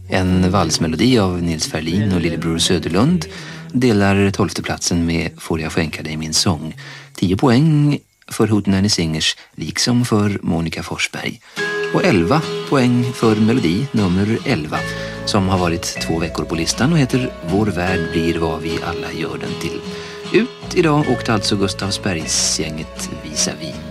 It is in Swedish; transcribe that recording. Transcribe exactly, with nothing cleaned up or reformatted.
En valsmelodi av Nils Ferlin och Lillebror Söderlund delar tolfte platsen med Får jag skänka dig min sång. Tio poäng för Hootenanny Singers liksom för Monica Forsberg. Och elva poäng för melodi nummer elva som har varit två veckor på listan och heter Vår värld blir vad vi alla gör den till. Ut idag åkte alltså Gustavsbergsgänget vis-à-vis.